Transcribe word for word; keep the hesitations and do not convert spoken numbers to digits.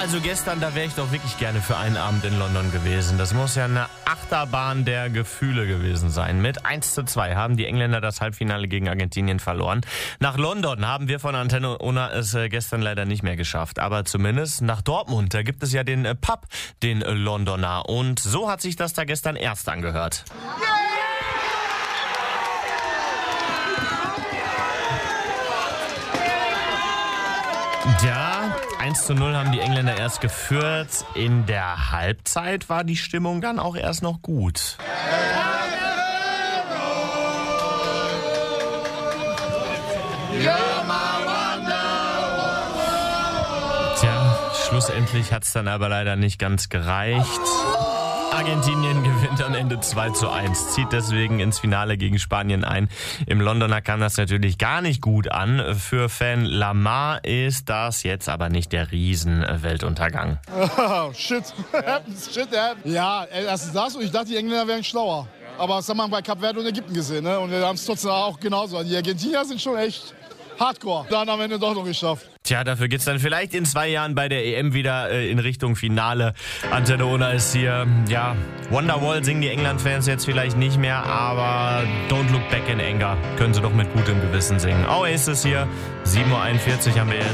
also gestern, da wäre ich doch wirklich gerne für einen Abend in London gewesen. Das muss ja eine Achterbahn der Gefühle gewesen sein. Mit eins zu zwei haben die Engländer das Halbfinale gegen Argentinien verloren. Nach London haben wir von Antenne Unna es äh, gestern leider nicht mehr geschafft. Aber zumindest nach Dortmund, da gibt es ja den äh, Pub, den äh, Londoner. Und so hat sich das da gestern erst angehört. Ja, eins zu null haben die Engländer erst geführt. In der Halbzeit war die Stimmung dann auch erst noch gut. Tja, schlussendlich hat es dann aber leider nicht ganz gereicht. Argentinien gewinnt am Ende zwei zu eins, zieht deswegen ins Finale gegen Spanien ein. Im Londoner kam das natürlich gar nicht gut an. Für Fan Lamar ist das jetzt aber nicht der Riesen-Weltuntergang. Oh, shit. shit, ja, erstens das und ich dachte, die Engländer wären schlauer. Aber das haben wir bei Kap Verde und Ägypten gesehen, ne? Und wir haben es trotzdem auch genauso. Die Argentinier sind schon echt hardcore. Dann am Ende doch noch geschafft. Tja, dafür geht's dann vielleicht in zwei Jahren bei der E M wieder äh, in Richtung Finale. Antenne Unna ist hier. Ja, Wonderwall singen die England-Fans jetzt vielleicht nicht mehr, aber Don't Look Back in Anger können sie doch mit gutem Gewissen singen. Oasis hier, sieben Uhr einundvierzig haben wir jetzt.